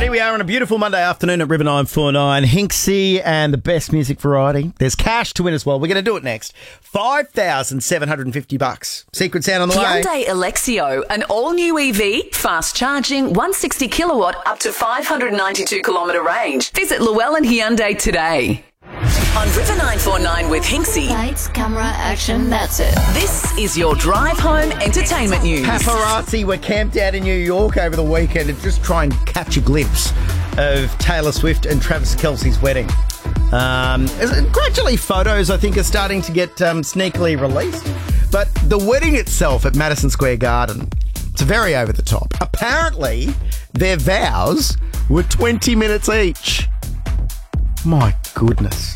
Here we are on a beautiful Monday afternoon at River 949. Hinksy and the best music variety. There's cash to win as well. We're going to do it next. $5,750. Secret sound on the way. Hyundai Alexio, an all-new EV, fast charging, 160 kilowatt, up to 592 kilometre range. Visit Llewellyn Hyundai today. On River 949 with Hinksy. Lights, camera, action, that's it. This is your drive home entertainment news. Paparazzi were camped out in New York over the weekend to just try and catch a glimpse of Taylor Swift and Travis Kelce's wedding. Gradually, photos, I think, are starting to get sneakily released. But the wedding itself at Madison Square Garden, it's very over the top. Apparently, their vows were 20 minutes each. My goodness.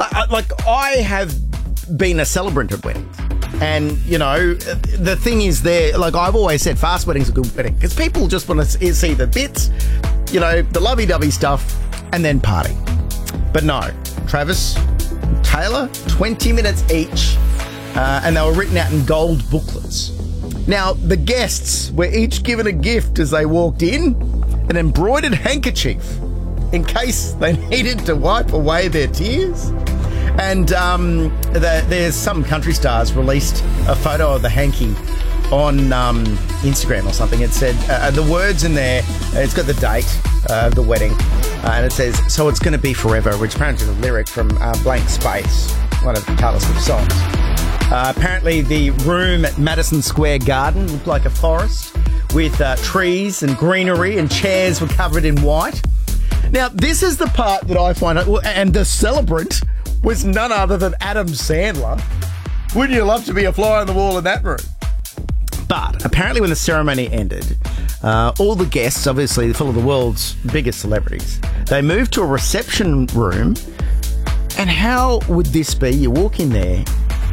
I have been a celebrant at weddings. And, you know, the thing is I've always said fast weddings are a good wedding because people just want to see the bits, you know, the lovey-dovey stuff and then party. But no, Travis, Taylor, 20 minutes each, and they were written out in gold booklets. Now, the guests were each given a gift as they walked in, an embroidered handkerchief in case they needed to wipe away their tears. And there's some country stars released a photo of the hanky on Instagram or something. It said, the words in there, it's got the date of the wedding, and it says, "So it's going to be forever," which apparently is a lyric from Blank Space, one of Taylor Swift's songs. Apparently the room at Madison Square Garden looked like a forest with trees and greenery, and chairs were covered in white. Now, this is the part that I find, and the celebrant was none other than Adam Sandler. Wouldn't you love to be a fly on the wall in that room? But apparently when the ceremony ended, all the guests, obviously full of the world's biggest celebrities, they moved to a reception room. And how would this be? You walk in there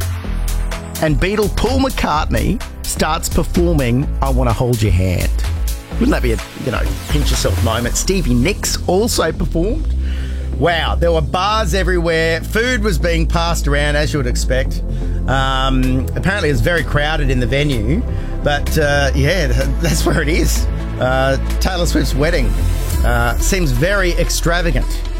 and Beatle Paul McCartney starts performing "I Want to Hold Your Hand." Wouldn't that be a, pinch yourself moment? Stevie Nicks also performed. Wow, there were bars everywhere. Food was being passed around, as you would expect. Apparently it was very crowded in the venue. But, that's where it is. Taylor Swift's wedding seems very extravagant.